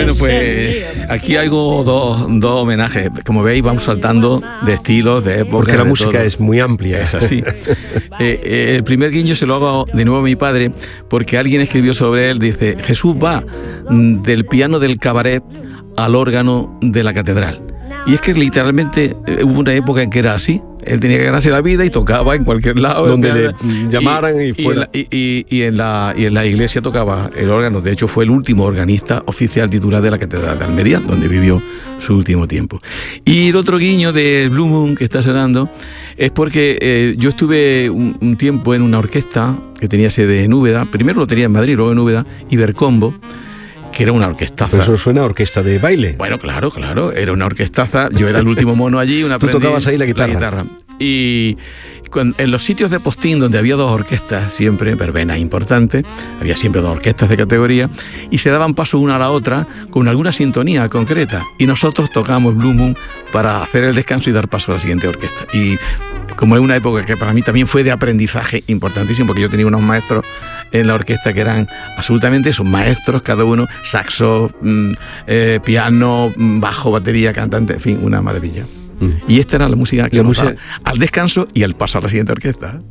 Bueno, pues aquí hago dos homenajes. Como veis, vamos saltando de estilos, de épocas. Porque la música es muy amplia. Es así. El primer guiño se lo hago de nuevo a mi padre, porque alguien escribió sobre él, dice: Jesús va del piano del cabaret al órgano de la catedral. Y es que literalmente hubo una época en que era así. Él tenía que ganarse la vida y tocaba en cualquier lado donde le llamaran y fuera. Y en la iglesia tocaba el órgano. De hecho, fue el último organista oficial titular de la Catedral de Almería, donde vivió su último tiempo. Y el otro guiño del Blue Moon que está sonando es porque yo estuve un tiempo en una orquesta que tenía sede en Úbeda. Primero lo tenía en Madrid, luego en Úbeda, Ibercombo, que era una orquestaza. Pero eso suena a orquesta de baile. Bueno, claro, era una orquestaza. Yo era el último mono allí. Tú tocabas ahí la guitarra. Y en los sitios de postín donde había dos orquestas, siempre, verbenas importantes, había siempre dos orquestas de categoría, y se daban paso una a la otra con alguna sintonía concreta. Y nosotros tocábamos Blue Moon para hacer el descanso y dar paso a la siguiente orquesta. Y como es una época que para mí también fue de aprendizaje importantísimo, porque yo tenía unos maestros en la orquesta que eran absolutamente esos maestros, cada uno, saxo, piano, bajo, batería, cantante, en fin, una maravilla. Y esta era la música que nos daba al descanso y al paso a la siguiente orquesta.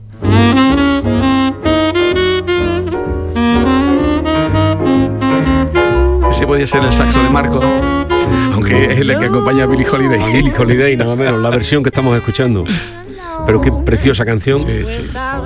Ese podía ser el saxo de Marco, sí, aunque es el que acompaña a Billie Holiday. A Billie Holiday, nada menos, la versión que estamos escuchando. Pero qué preciosa canción. Sí, sí.